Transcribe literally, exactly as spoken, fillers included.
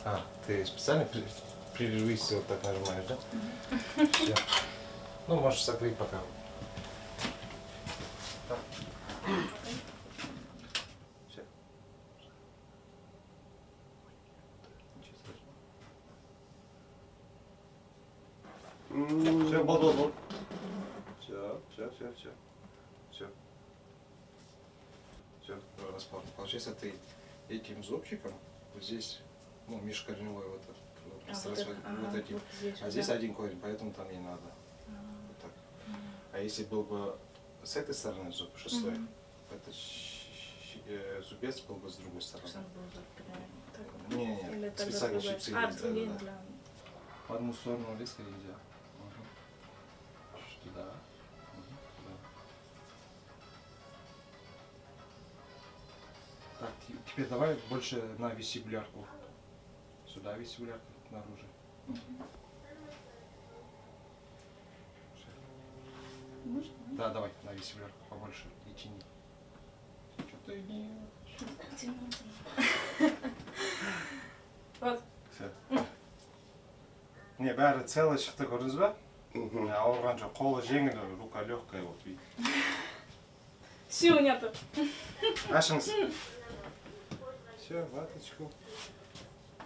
А, ты специально прерывись, вот так нажимаешь, да? Все. Ну, можешь закрыть пока. Так. Все. Все, вот, вот, вот. Все, все, все, все. Все. Все, распад. Получается, ты этим зубчиком вот здесь, ну, межкорневой вот этот, А, пространство, вот, это, вот ага, этим. вот здесь, А здесь да. один корень, поэтому там не надо. А, Вот так. А если был бы с этой стороны зуб, шестой, угу. этот э, зубец был бы с другой стороны. Сам был закрываем. Так, да? Не, не, Или не. тогда Специально другая? щипцы А, есть, да, другие да, да. для... В одну сторону резко нельзя. Угу. Туда. Угу. Туда. Так, теперь давай больше на вестибулярку. Сюда вестибулярка, наружу. Угу. Можно? Да, давай, на вестибулярку побольше и тяни. Что-то не... Вот. Все. Не, бәрі целый шықты көрдіңіз ба? Ауырған жоқ, қолы жеңіл, рука легкая, вот видите. Сил нету. Ашыңыз. Все, ваточку.